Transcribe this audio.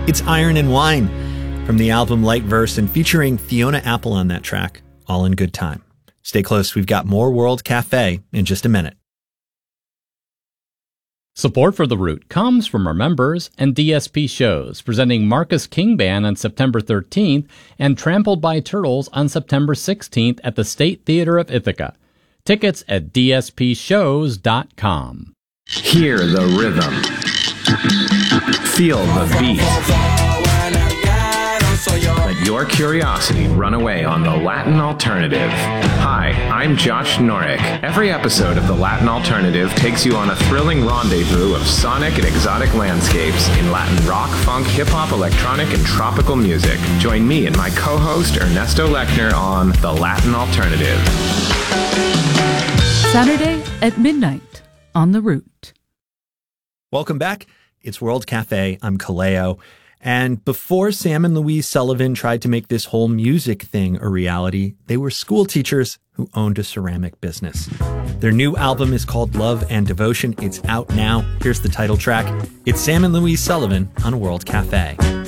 It's Iron and Wine from the album Light Verse and featuring Fiona Apple on that track, all in good time. Stay close, we've got more World Cafe in just a minute. Support for The Root comes from our members and DSP shows, presenting Marcus King Band on September 13th and Trampled by Turtles on September 16th at the State Theater of Ithaca. Tickets at dspshows.com. Hear the rhythm. Feel the beat. Let your curiosity run away on the Latin Alternative. Hi, I'm Josh Norick. Every episode of the Latin Alternative takes you on a thrilling rendezvous of sonic and exotic landscapes in Latin rock, funk, hip-hop, electronic, and tropical music. Join me and my co-host Ernesto Lechner on the Latin Alternative. Saturday at midnight on The Root. Welcome back. It's World Cafe. I'm Kaleo. And before Sam and Louise Sullivan tried to make this whole music thing a reality, they were school teachers who owned a ceramic business. Their new album is called Love and Devotion. It's out now. Here's the title track. It's Sam and Louise Sullivan on World Cafe.